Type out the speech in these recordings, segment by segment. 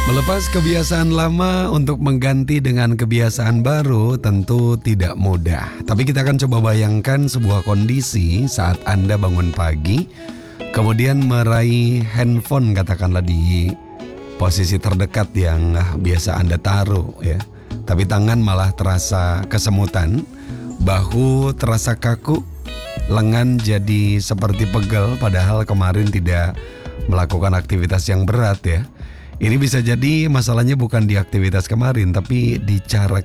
Melepas kebiasaan lama untuk mengganti dengan kebiasaan baru tentu tidak mudah. Tapi kita akan coba bayangkan sebuah kondisi saat Anda bangun pagi, kemudian meraih handphone katakanlah di posisi terdekat yang biasa Anda taruh ya. Tapi tangan malah terasa kesemutan, bahu terasa kaku, lengan jadi seperti pegel padahal kemarin tidak melakukan aktivitas yang berat ya. Ini bisa jadi masalahnya bukan di aktivitas kemarin, tapi di cara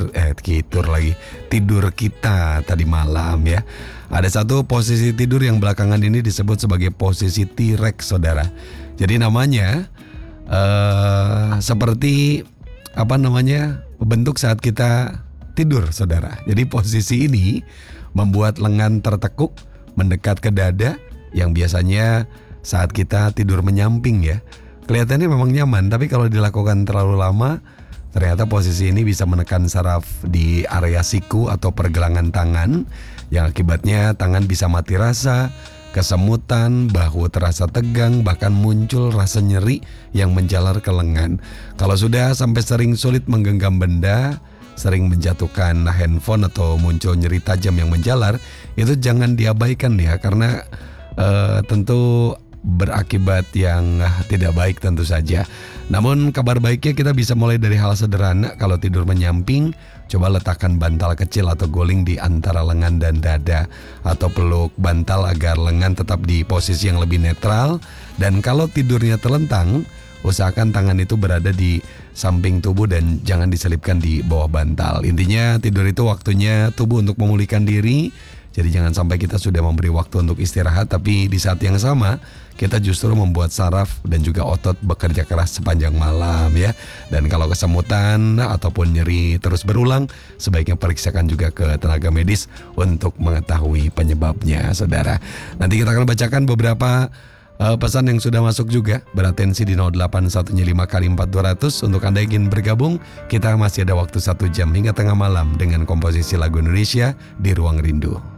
tidur kita tadi malam ya. Ada satu posisi tidur yang belakangan ini disebut sebagai posisi T-Rex, saudara. Jadi namanya seperti bentuk saat kita tidur, saudara. Jadi posisi ini membuat lengan tertekuk mendekat ke dada yang biasanya saat kita tidur menyamping ya. Kelihatannya memang nyaman, tapi kalau dilakukan terlalu lama, ternyata posisi ini bisa menekan saraf di area siku atau pergelangan tangan, yang akibatnya tangan bisa mati rasa, kesemutan, bahu terasa tegang, bahkan muncul rasa nyeri yang menjalar ke lengan. Kalau sudah sampai sering sulit menggenggam benda, sering menjatuhkan handphone atau muncul nyeri tajam yang menjalar, itu jangan diabaikan ya, karena tentu berakibat yang tidak baik tentu saja. Namun kabar baiknya kita bisa mulai dari hal sederhana. Kalau tidur menyamping, coba letakkan bantal kecil atau guling di antara lengan dan dada, atau peluk bantal agar lengan tetap di posisi yang lebih netral. Dan kalau tidurnya terlentang, usahakan tangan itu berada di samping tubuh dan jangan diselipkan di bawah bantal. Intinya tidur itu waktunya tubuh untuk memulihkan diri. Jadi jangan sampai kita sudah memberi waktu untuk istirahat, tapi di saat yang sama kita justru membuat saraf dan juga otot bekerja keras sepanjang malam ya. Dan kalau kesemutan ataupun nyeri terus berulang, sebaiknya periksakan juga ke tenaga medis untuk mengetahui penyebabnya, saudara. Nanti kita akan bacakan beberapa pesan yang sudah masuk juga. Beratensi di 0815 Untuk Anda yang ingin bergabung, kita masih ada waktu 1 jam hingga tengah malam dengan komposisi lagu Indonesia di Ruang Rindu.